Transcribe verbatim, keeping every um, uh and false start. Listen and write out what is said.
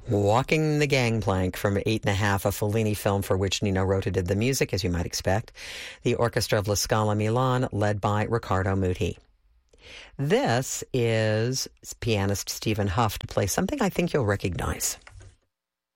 Walking the Gangplank from Eight and a Half, a Fellini film for which Nino Rota did the music, as you might expect. The orchestra of La Scala Milan, led by Riccardo Muti. This is pianist Stephen Huff to play something I think you'll recognize.